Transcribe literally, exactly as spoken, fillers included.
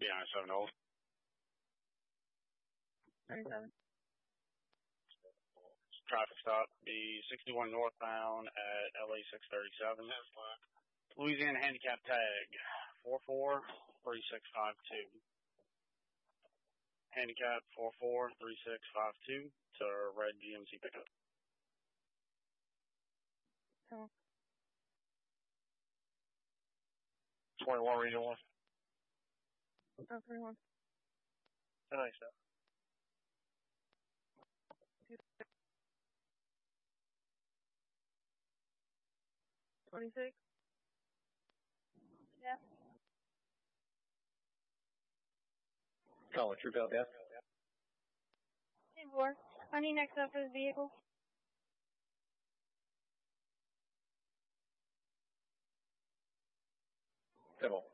B nine seven old. thirty-seven. Traffic stop, B sixty-one northbound at L A six thirty-seven. Louisiana handicap tag, four four three six five two. Handicap four four three six five two to red G M C pickup. Oh. twenty-one region one. Oh, twenty-one. Nice stuff. twenty-six. Yeah. Calling troop out, yeah. Hey, four. I need next up for the vehicle. Come on.